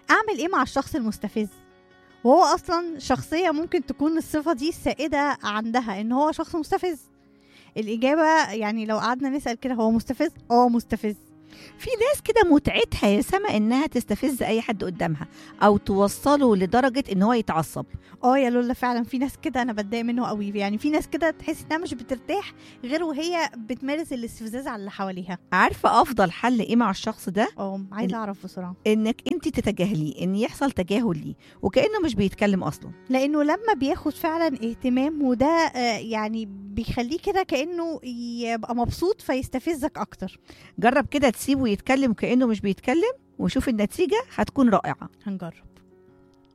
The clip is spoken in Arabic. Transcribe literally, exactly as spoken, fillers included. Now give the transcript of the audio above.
اعمل ايه مع الشخص المستفز وهو اصلا شخصيه ممكن تكون الصفه دي السائده عندها، ان هو شخص مستفز؟ الاجابه يعني لو قعدنا نسال كده، هو مستفز؟ اه مستفز. في ناس كده متعتها يا سما انها تستفز اي حد قدامها او توصله لدرجه ان هو يتعصب. اه يا لولا، فعلا في ناس كده انا بتضايق منه قوي. يعني في ناس كده تحس انها مش بترتاح غير وهي بتمارس الاستفزاز على اللي حواليها. عارفه افضل حل ايه مع الشخص ده؟ اه عايزه اعرف بسرعه. انك انت تتجاهليه، ان يحصل تجاهل ليه وكانه مش بيتكلم اصلا. لانه لما بياخد فعلا اهتمام وده آه يعني بيخليه كده كانه يبقى مبسوط فيستفزك اكتر. جرب كده تسيبه يتكلم كانه مش بيتكلم وشوف النتيجه هتكون رائعه. هنجرب.